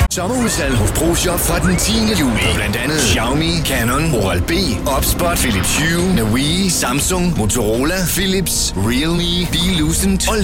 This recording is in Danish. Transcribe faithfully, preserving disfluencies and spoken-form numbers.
Sommerudsalg hos ProShop fra den tiende juli. Blandt andet Xiaomi, Canon, Oral-B, Opspot, Philips Hue, Nawee, Samsung, Motorola, Philips, Realme, Belucent og